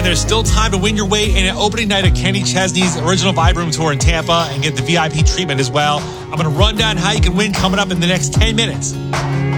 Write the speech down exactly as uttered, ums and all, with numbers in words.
And there's still time to win your way in an opening night of Kenny Chesney's Original Vibe Room Tour in Tampa and get the V I P treatment as well. I'm going to run down how you can win coming up in the next ten minutes.